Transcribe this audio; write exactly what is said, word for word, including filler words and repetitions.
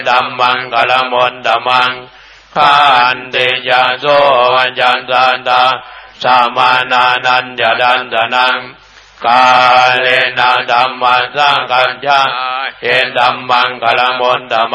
ธัมมังกะละมนตมังขันติยาโสยันตันตาสามานานันยดันตนังกาเลนะธัมมัสสังกัจจาเอธัมมังกะละมนตมัง